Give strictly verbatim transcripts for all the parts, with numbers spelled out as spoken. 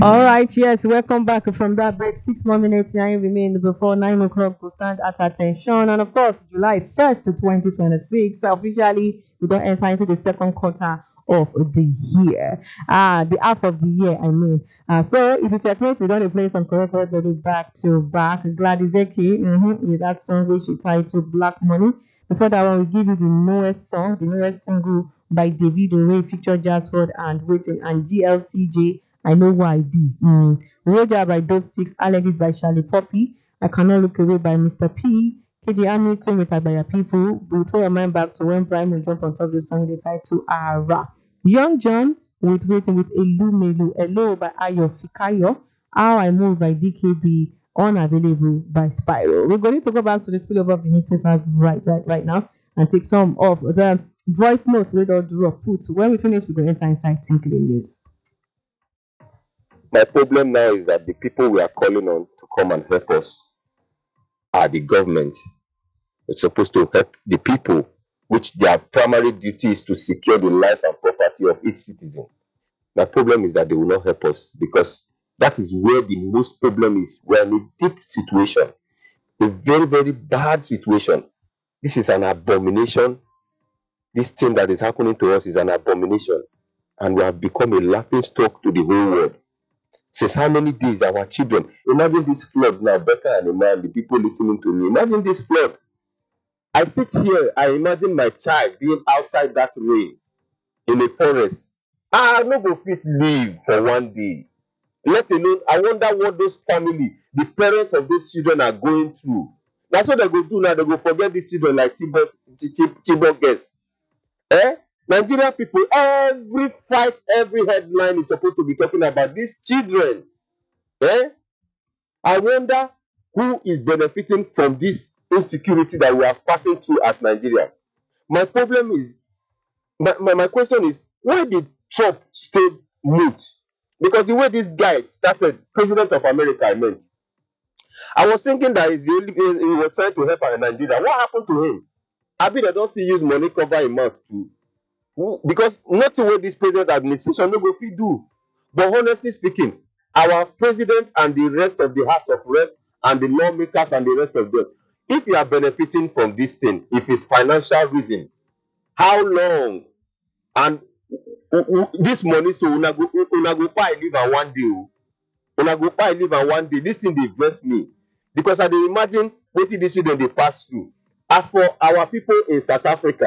All right, yes, welcome back from that break. Six more minutes now remain before nine o'clock. Will stand at attention, and of course, July first to twenty twenty six. Officially, we don't enter into the second quarter of the year. Ah, the half of the year, I mean. Uh, so if you check me, we don't play some correct melody back to back. Gladys Eki, mm-hmm, with that song which is titled Black Money. Before that one, we give you the newest song, the newest single by David Ray, feature Jasford and Waiting, and G L C J. I know who I be. Mm. Roja by Dope Six, Alex by Charlie Poppy, I Cannot Look Away by Mister P, K J Hamilton with Abaya People. We'll throw your mind back to when Prime will jump on top of the song the title Ara. Young John with Waiting with Elu Melu, Hello by Ayo Fikayo, How I Move by D K B, Unavailable by Spyro. We're going to go back to the spillover of the newspapers right, right, right now and take some of the voice notes we don't draw put. When we finish, we're going to enter inside Tinkling News. My problem now is that the people we are calling on to come and help us are the government. It's supposed to help the people, which their primary duty is to secure the life and property of each citizen. My problem is that they will not help us because that is where the most problem is. We're in a deep situation, a very, very bad situation. This is an abomination. This thing that is happening to us is an abomination, and we have become a laughing stock to the whole world. Since how many days our children? Imagine this flood now, better and a man, the people listening to me. Imagine this flood. I sit here, I imagine my child being outside that rain in a forest. I no go fit live for one day. Let alone, I wonder what those family, the parents of those children are going through. That's what they go do now. They go forget these children like Chibok girls. Eh? Nigerian people, every fight, every headline is supposed to be talking about these children. Eh? I wonder who is benefiting from this insecurity that we are passing through as Nigeria. My problem is, my, my, my question is, why did Trump stay mute? Because the way this guy started, President of America, I meant, I was thinking that he's the only, he was trying to help Nigeria. What happened to him? I mean, they don't see use money cover him mouth too. Because nothing what this present administration no go fit do. But honestly speaking, our president and the rest of the House of Rep and the lawmakers and the rest of them, if you are benefiting from this thing, if it's financial reason, how long? And this money, so una go una go buy live and one day. Una go buy live and one day. This thing dey vex me because I dey imagine wetin this children dey pass through. As for our people in South Africa,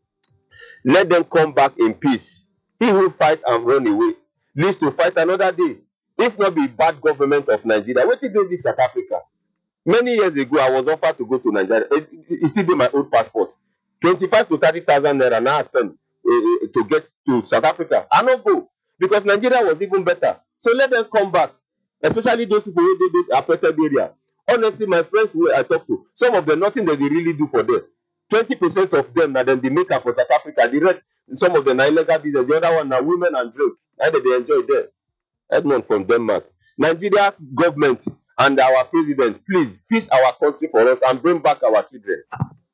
let them come back in peace. He who fight and run away lives to fight another day. If not be bad government of Nigeria, what did they do in South Africa? Many years ago, I was offered to go to Nigeria. It, it, it still be my old passport. twenty-five to thirty thousand naira now I spend uh, to get to South Africa. I not go because Nigeria was even better. So let them come back, especially those people who do this affected area. Honestly, my friends who I talk to, some of them, nothing that they really do for them. twenty percent of them now then they make up for South Africa. The rest, some of them are illegal business. The other one are women and drink. Either they enjoy there. Edmond from Denmark. Nigeria government and our president, please peace our country for us and bring back our children.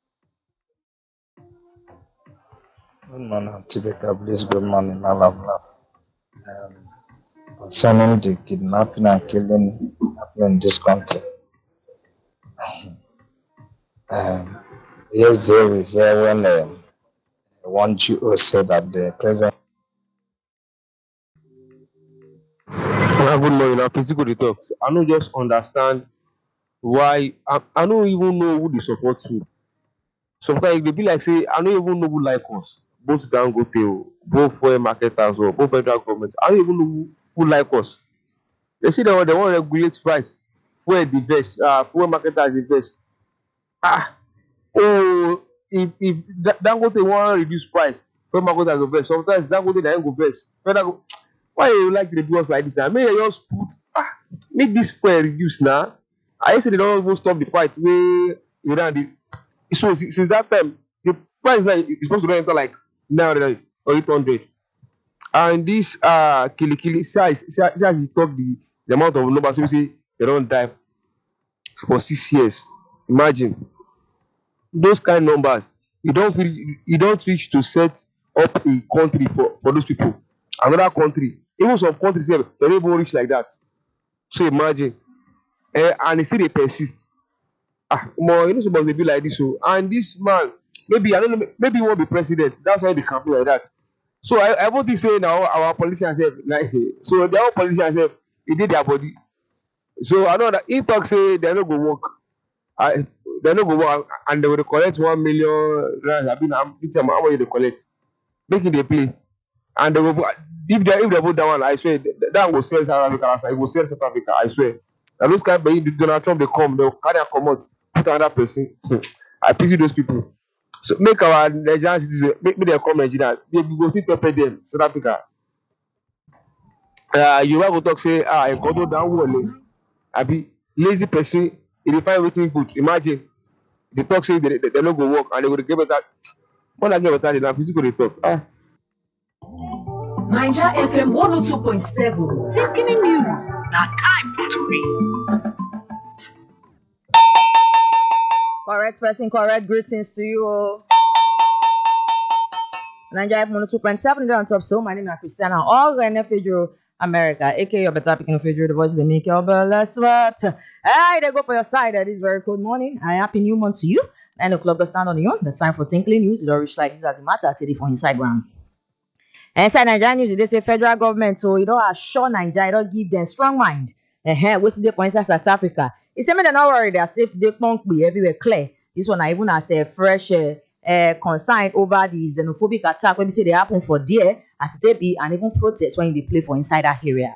Good morning, Tibeka. Please, good morning, all of love. Um, concerning the kidnapping and killing happening in this country. Um, yesterday we hear when um, one G O said that the president. Good morning. I plenty go dey talk. I no just understand why. I, I don't even know who dey support who. Sometimes they be like say I don't even know who like us. Both Dangote, o, both fuel marketers, or both federal government. I don't even know who, who like us. They say they want they want to regulate price. Fuel the best. Uh, fuel marketers the best. Ah, oh, if if Da- Dangote want to reduce price, fuel marketers go best. Sometimes Dangote they go best. Federal, why you like to do us like this now? May you just put ah, make this fuel reduce now. I say they don't even stop the fight. Way you know the so since since that time the price now is supposed to enter like nine hundred or eight hundred. And this uh kili kili size size you talk the, the amount of numbers so you say they don't die for six years. Imagine those kind of numbers. You don't feel you don't reach to set up a country for, for those people. Another country Even some countries sef, they don't even reach like that. So imagine, eh, and they still dey persist. Ah, more you know supposed to be like this. So and this man, maybe I don't know, maybe he won't be president. That's why they campaign like that. So I, I won't be saying now our politicians have like so their own politicians have they did their body. So I know that if talk say they no go work, I they no go work and they will collect one million rand. I mean, I'm how much they collect, making they play, and they will if they if they vote that one, I swear that, that will sell South Africa. It will sell South Africa. I swear. And those kind of Donald Trump they come, they will carry a come out, put another person. I pity those people. So make our Nigerian citizens make me they come Nigeria. They go see pepper them South Africa. Uh, you have to talk say ah I go down wall. I be lazy person. If you find wetin good, imagine the talk say they, they, they no go work and they go give it that. When I give it that, they na physical dey talk. Ah. Niger F M one oh two point seven. Taking news. Now time to read. Correct person, correct greetings to you. Nigeria F M one oh two point seven on top. So my name is Christiana. All the N F A America, aka your better picking of the voice of the make your let's what. Hey, they go for your side. That is very good morning. A happy new month to you. Nine o'clock go stand on you. The time for tinkling news. It all reach like this as the matter. Tell you for inside ground. Inside Nigeria news, they say federal government, so you don't assure Nigeria, you don't give them strong mind. Uh-huh. What's the point inside South Africa? It's saying they're not worried, they're safe, they can't be everywhere clear. This one, I even as a fresh uh, uh, concern over the xenophobic attack, when we say they happen for there, as it be, and even protests when they play for inside that area.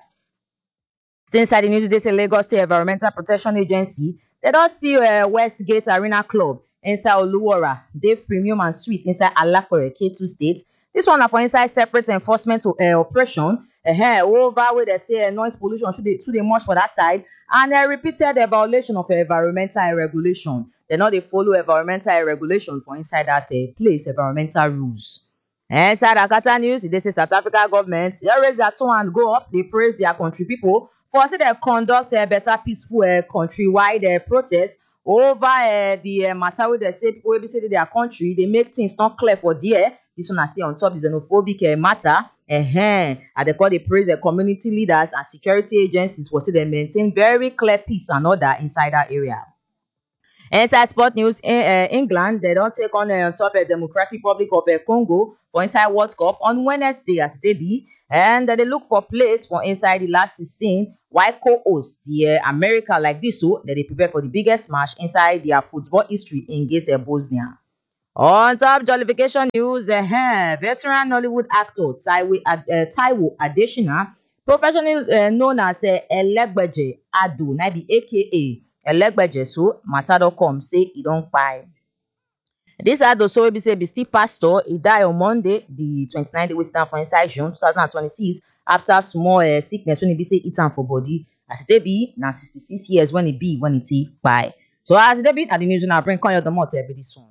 Still inside the news, they say Lagos State Environmental Protection Agency, they don't see uh, Westgate Arena Club inside Oluwara, Dave Premium and Suite inside Alakore, K two State. This one for inside separate enforcement uh, operation. Uh, over where they say uh, noise pollution should be too much for that side, and they repeated the violation of uh, environmental regulation. They know they follow environmental regulation for inside that uh, place environmental rules. And inside Akata news, they say South Africa government they raise their tone and go up. They praise their country people for say they conduct a uh, better peaceful uh, countrywide uh, protest over uh, the uh, matter where they say people will be say their country they make things not clear for there. This one is still on top of the xenophobic uh, matter. Uh-huh. And they call the praise the community leaders and security agencies for say they maintain very clear peace and order inside that area. Inside sport news, in uh, England, they don't take on uh, on top of uh, Democratic Republic of uh, Congo for inside World Cup on Wednesday as they be. And uh, they look for place for inside the last sixteen. While co-host the uh, America like this, so that they prepare for the biggest match inside their football history against uh, Bosnia. On top jollification news, uh, veteran Nollywood actor Taiwo, uh, Taiwo Adesina, professionally uh, known as uh, Elegbeje Adu, maybe aka Elegbeje, so matter dot com say he don't buy. This Adu so we say be still pastor. He died on Monday, the twenty-ninth we stand for inside June twenty twenty-six after small uh, sickness when he be say eat am for body. As it be now sixty-six years when he be when it take buy. So as it be at the news now bring call your the motor be this one.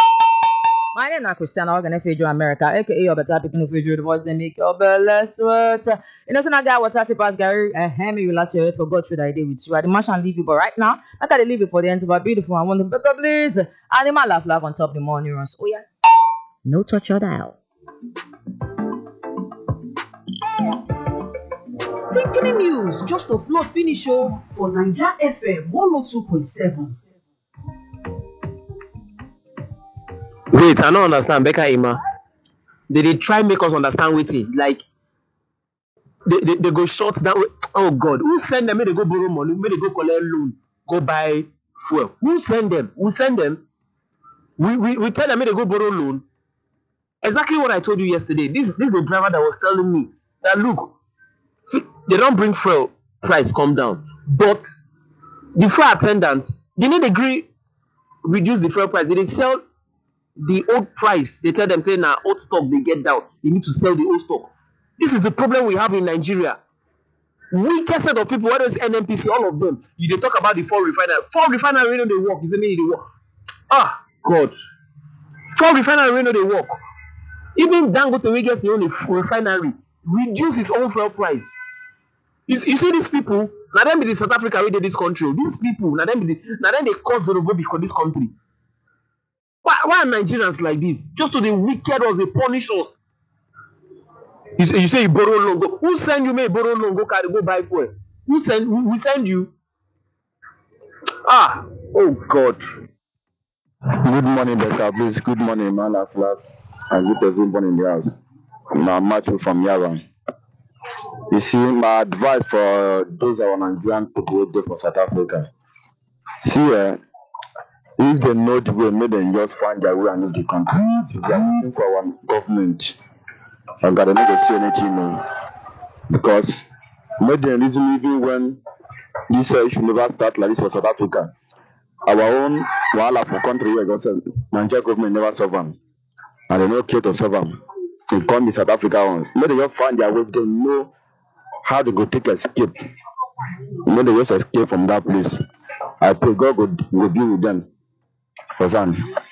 My name is Christiana Organ F A America, aka your better picking of the voice they make your belly sweat. You know, so now guy what I pass Gary and Hemi will last year for God should I day with you. I demand and leave you, but right now I gotta leave it for the end of a beautiful and wonderful because please. Animal laugh laugh on top of the morning runs. Oh yeah. No touch your dial. Taking news just to float finish show for Niger F M one oh two point seven. Wait, I don't understand. Becca Ima. They, they try make us understand waiting. Like they, they, they go short down. Oh God, who send them? May they go borrow money, may they go collect loan, go buy fuel. Who send them? Who send them? We, we, we tell them may they go borrow loan. Exactly what I told you yesterday. This, this is the driver that was telling me that look, they don't bring fuel price come down. But the fuel attendants, they need to agree reduce the fuel price. They, they sell the old price. They tell them say now nah, old stock they get down. They need to sell the old stock. This is the problem we have in Nigeria. Weakest set of people, whether it's N N P C, all of them. You they talk about the four refinery. Four refinery really they work. You say me they work. Ah God. Four refinery really they work. Even Dangote we get the only refinery reduce its own fuel price. You, you see these people, now them be the South Africa where they this country. These people, now them be the, now them they cause the robot for this country. Why, why are Nigerians like this? Just to the wicked us, they punish us. You say you say you borrow loan. Go. Who send you make you borrow loan? Go carry go buy fuel. Who send? Who, who send you? Ah, oh God. Good morning, Doctor Please. Good morning, man of love. And good everyone in the house. Now, Matthew from Yavan. You see, my advice for those that are Nigerian people who go for South Africa. See, uh, if they know the way, may they just find their way and leave the country. If they are looking for our government, I gotta negotiate anything, no. Because may they reason even when this uh, issue never start like this for South Africa. Our own wahala for country where God said Nigeria government never solve them. And they no care to solve them. They come to South Africa ones. May they just find their way, they know how they go take escape. May they just escape from that place. I pray God will, will be with them. For